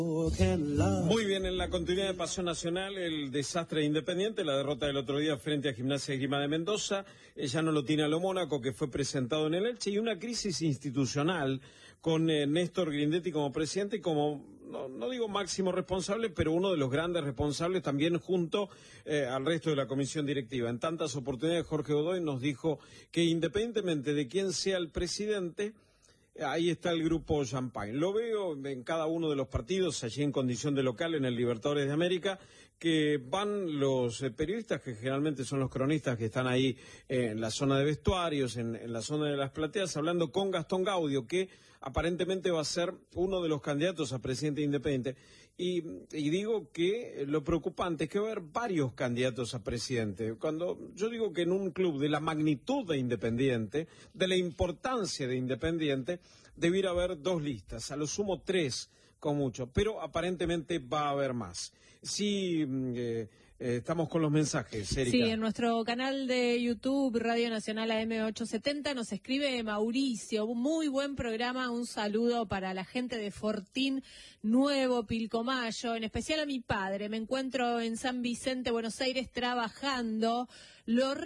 Muy bien, en la continuidad de Pasión Nacional, el desastre de Independiente, la derrota del otro día frente a Gimnasia y Esgrima de Mendoza, ya no lo tiene a lo Mónaco, que fue presentado en el Elche, y una crisis institucional con Néstor Grindetti como presidente y como, no digo máximo responsable, pero uno de los grandes responsables también junto al resto de la comisión directiva. En tantas oportunidades, Jorge Godoy nos dijo que independientemente de quién sea el presidente, ahí está el grupo Champagne. Lo veo en cada uno de los partidos, allí en condición de local, en el Libertadores de América, que van los periodistas, que generalmente son los cronistas que están ahí en la zona de vestuarios, en la zona de las plateas, hablando con Gastón Gaudio, que aparentemente va a ser uno de los candidatos a presidente independiente. Y digo que lo preocupante es que va a haber varios candidatos a presidente. Cuando yo digo que en un club de la magnitud de Independiente, de la importancia de Independiente, debiera haber 2 listas, a lo sumo 3 con mucho, pero aparentemente va a haber más. Sí, estamos con los mensajes, Erika. Sí, en nuestro canal de YouTube, Radio Nacional AM870, nos escribe Mauricio, un muy buen programa, un saludo para la gente de Fortín Nuevo, Pilcomayo, en especial a mi padre. Me encuentro en San Vicente, Buenos Aires, trabajando.